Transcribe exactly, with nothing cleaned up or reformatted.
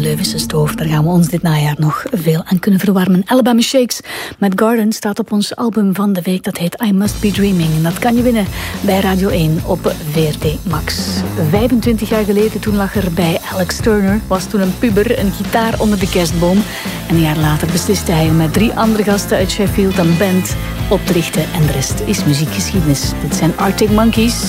de wisselstoof. Daar gaan we ons dit najaar nog veel aan kunnen verwarmen. Alabama Shakes met Garden staat op ons album van de week. Dat heet I Must Be Dreaming. En dat kan je winnen bij Radio één op V R T Max. vijfentwintig jaar geleden, toen lag er bij Alex Turner, was toen een puber, een gitaar onder de kerstboom. En een jaar later besliste hij om met drie andere gasten uit Sheffield een band op te richten. En de rest is muziekgeschiedenis. Dit zijn Arctic Monkeys.